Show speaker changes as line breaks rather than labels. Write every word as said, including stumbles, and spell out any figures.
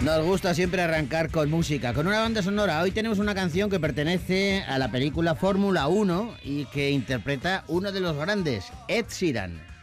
Nos gusta siempre arrancar con música, con una banda sonora. Hoy tenemos una canción que pertenece a la película Fórmula uno y que interpreta uno de los grandes, Ed Sheeran.